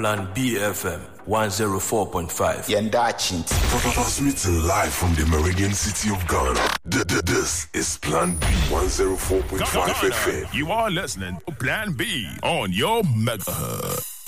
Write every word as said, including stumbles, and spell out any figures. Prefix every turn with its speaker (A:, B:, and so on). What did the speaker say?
A: Plan B F M one oh four point five.
B: Transmitting live from the Meridian City of Ghana. This is Plan B one oh four point five F M.
C: You are listening to Plan B on your megahertz.